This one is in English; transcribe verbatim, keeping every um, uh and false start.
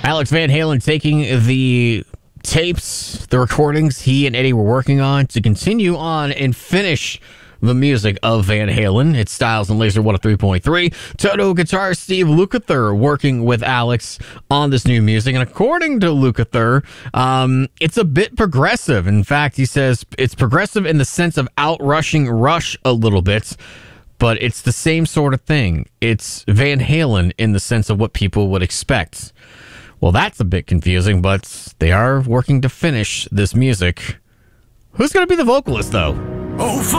Alex Van Halen taking the tapes, the recordings he and Eddie were working on to continue on and finish the music of Van Halen. It's Styles and Laser one oh three point three. Toto guitarist Steve Lukather working with Alex on this new music. And according to Lukather, um, it's a bit progressive. In fact, he says it's progressive in the sense of outrushing Rush a little bit, but it's the same sort of thing. It's Van Halen in the sense of what people would expect. Well, that's a bit confusing, but they are working to finish this music. Who's going to be the vocalist, though? Oh,